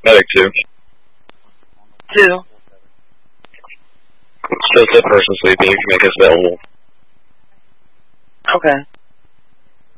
Medic 2. 2. Still said person sleeping. You can make us available. Okay.